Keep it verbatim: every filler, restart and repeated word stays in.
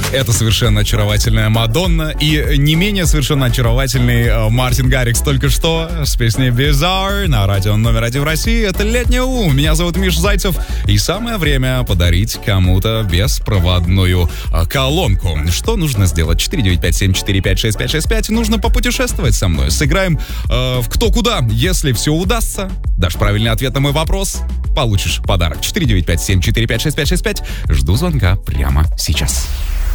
Это совершенно очаровательная Мадонна и не менее совершенно очаровательный э, Мартин Гаррикс только что с песней Bizarre на радио номер один в России. Это «Летний ум». Меня зовут Миша Зайцев. И самое время подарить кому-то беспроводную э, колонку. Что нужно сделать? четыре девять пять семь четыре пять шесть пять шесть пять. Нужно попутешествовать со мной. Сыграем э, в кто куда. Если все удастся, дашь правильный ответ на мой вопрос, получишь подарок. четыре девять пять семь четыре пять шесть пять шесть пять. Жду звонка прямо сейчас.